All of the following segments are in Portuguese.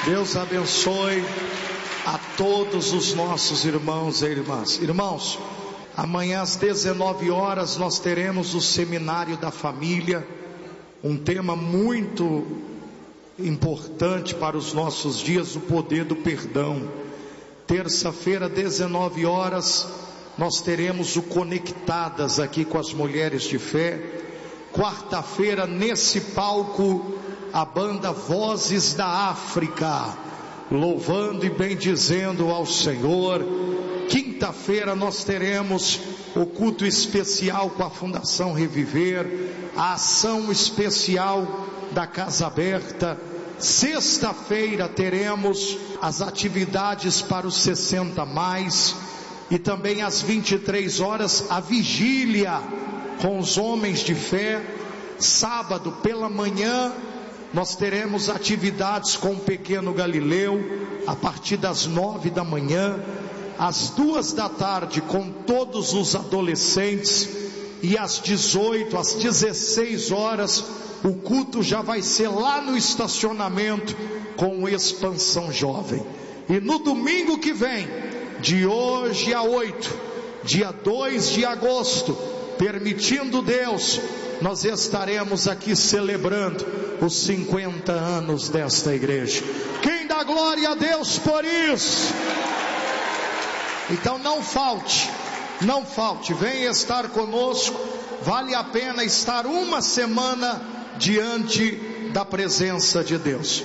Deus abençoe a todos os nossos irmãos e irmãs. Irmãos, amanhã às 19 horas nós teremos o Seminário da Família, um tema muito importante para os nossos dias, o poder do perdão. Terça-feira, 19 horas, nós teremos o Conectadas aqui com as mulheres de fé. Quarta-feira, nesse palco, a banda Vozes da África, louvando e bendizendo ao Senhor. Quinta-feira nós teremos o culto especial com a Fundação Reviver, a ação especial da Casa Aberta. Sexta-feira teremos as atividades para os 60+, e também às 23 horas a vigília com os homens de fé. Sábado pela manhã nós teremos atividades com o pequeno Galileu, a partir das 9 da manhã, às 2 da tarde com todos os adolescentes, e às 18, às 16 horas, o culto já vai ser lá no estacionamento com Expansão Jovem. E no domingo que vem, de hoje a 8, dia 2 de agosto, permitindo Deus, nós estaremos aqui celebrando os 50 anos desta igreja. Quem dá glória a Deus por isso? Então não falte, venha estar conosco. Vale a pena estar uma semana diante da presença de Deus.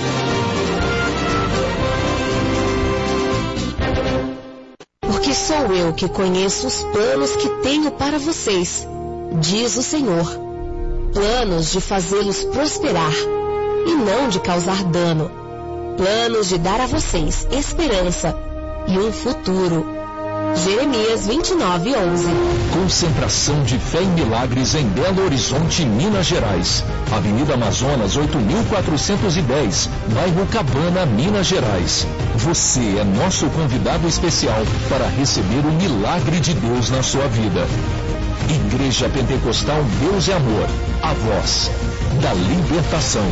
Porque sou eu que conheço os planos que tenho para vocês, diz o Senhor. Planos de fazê-los prosperar e não de causar dano. Planos de dar a vocês esperança e um futuro. Jeremias 29:11. Concentração de Fé e Milagres em Belo Horizonte, Minas Gerais. Avenida Amazonas 8410, bairro Cabana, Minas Gerais. Você é nosso convidado especial para receber o milagre de Deus na sua vida. Igreja Pentecostal Deus é Amor, a voz da libertação.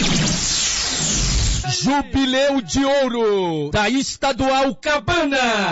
Jubileu de Ouro da Estadual Cabana.